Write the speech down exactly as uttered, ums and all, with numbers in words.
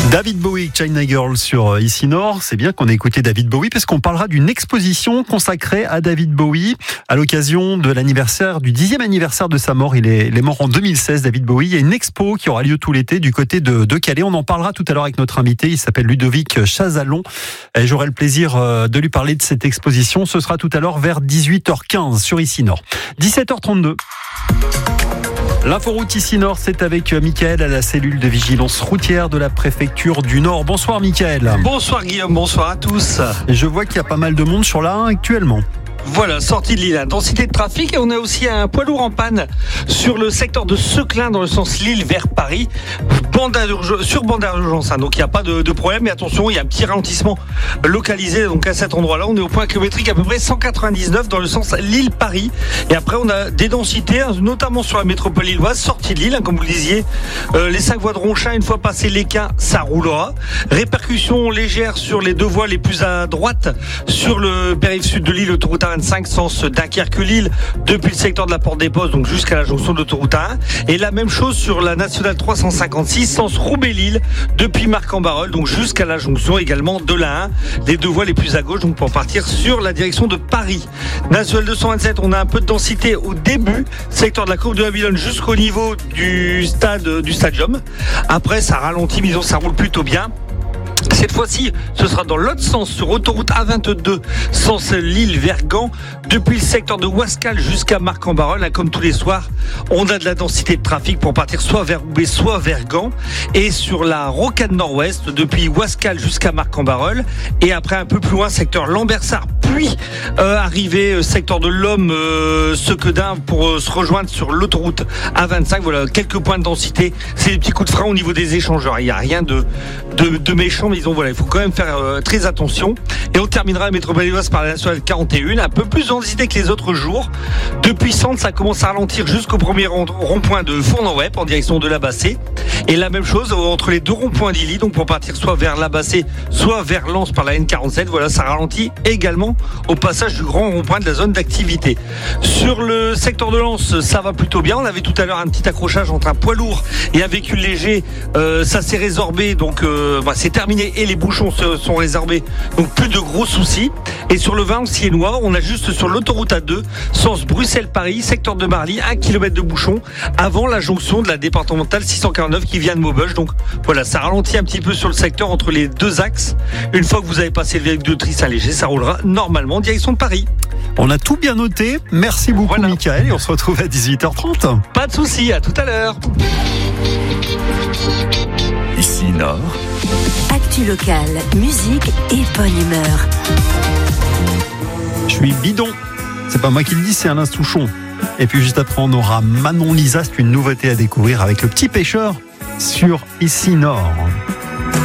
David Bowie, China Girl sur Ici Nord. C'est bien qu'on ait écouté David Bowie parce qu'on parlera d'une exposition consacrée à David Bowie à l'occasion de l'anniversaire, du dixième anniversaire de sa mort. Il est, il est mort en deux mille seize, David Bowie. Il y a une expo qui aura lieu tout l'été du côté de, de Calais. On en parlera tout à l'heure avec notre invité. Il s'appelle Ludovic Chazalon. Et j'aurai le plaisir de lui parler de cette exposition. Ce sera tout à l'heure vers dix-huit heures quinze sur Ici Nord. dix-sept heures trente-deux. L'inforoute Ici Nord, c'est avec Mickaël à la cellule de vigilance routière de la préfecture du Nord. Bonsoir Mickaël. Bonsoir Guillaume, bonsoir à tous. Et je vois qu'il y a pas mal de monde sur la un actuellement. Voilà, sortie de Lille, densité de trafic, et on a aussi un poids lourd en panne sur le secteur de Seclin dans le sens Lille vers Paris, bande sur bande d'urgence, hein, donc il n'y a pas de, de problème, mais attention, il y a un petit ralentissement localisé donc à cet endroit-là. On est au point kilométrique à peu près cent quatre-vingt-dix-neuf dans le sens Lille-Paris, et après on a des densités, hein, notamment sur la métropole lilloise, sortie de Lille, hein, comme vous le disiez, euh, les cinq voies de Ronchin, une fois passé l'Équin, ça roulera. Répercussions légères sur les deux voies les plus à droite, sur le périph' sud de Lille, l'autoroute A vingt-cinq, sens Dunkerque-Lille, depuis le secteur de la Porte des Postes, donc jusqu'à la jonction de l'autoroute A un. Et la même chose sur la nationale trois cent cinquante-six, sens Roubaix-Lille, depuis Marc-en-Barœul, donc jusqu'à la jonction également de la un. Les deux voies les plus à gauche, donc pour partir sur la direction de Paris. Nationale deux cent vingt-sept, on a un peu de densité au début, secteur de la courbe de Babylone jusqu'au niveau du stade, du stadium. Après, ça ralentit, mais disons, ça roule plutôt bien. Cette fois-ci, ce sera dans l'autre sens, sur autoroute A vingt-deux, sens Lille vers Gand, depuis le secteur de Wascal jusqu'à Marc-en-Barœul. Comme tous les soirs, on a de la densité de trafic pour partir soit vers Roubaix, soit vers Gand. Et sur la rocade nord-ouest, depuis Wascal jusqu'à Marc-en-Barœul. Et après, un peu plus loin, secteur Lambersart, puis euh, arrivé euh, secteur de l'Homme, euh, Sequedin, pour euh, se rejoindre sur l'autoroute A vingt-cinq. Voilà, quelques points de densité. C'est des petits coups de frein au niveau des échangeurs. Il n'y a rien de, de, de méchant, mais disons, voilà, il faut quand même faire euh, très attention. Et on terminera la métropole lilloise par la nationale quarante et un, un peu plus densité que les autres jours. Depuis Sante, ça commence à ralentir jusqu'au premier rond-point de Fournan-Wep en direction de la Bassée. Et la même chose entre les deux ronds-points d'Illy, donc pour partir soit vers la Bassée, soit vers Lens par la N quarante-sept. Voilà, ça ralentit également au passage du grand rond-point de la zone d'activité. Sur le secteur de Lens, ça va plutôt bien. On avait tout à l'heure un petit accrochage entre un poids lourd et un véhicule léger. Euh, ça s'est résorbé, donc euh, bah, c'est terminé et les bouchons se sont résorbés. Donc plus de gros soucis. Et sur le Valenciennois, on a juste sur l'autoroute A deux, sens Bruxelles-Paris, secteur de Marly, un kilomètre de bouchon avant la jonction de la départementale six cent quarante-neuf qui vient de Maubeuge. Donc voilà, ça ralentit un petit peu sur le secteur entre les deux axes. Une fois que vous avez passé le véhicule de Tristan léger, ça roulera normalement en direction de Paris. On a tout bien noté. Merci beaucoup voilà. Mickaël, et on se retrouve à dix-huit heures trente. Pas de souci, à tout à l'heure. Ici Nord. Actu locale, musique et bonne humeur. Je suis bidon. C'est pas moi qui le dis, c'est Alain Souchon. Et puis juste après, on aura Manon Lisa. C'est une nouveauté à découvrir avec Le Petit Pêcheur sur Ici Nord.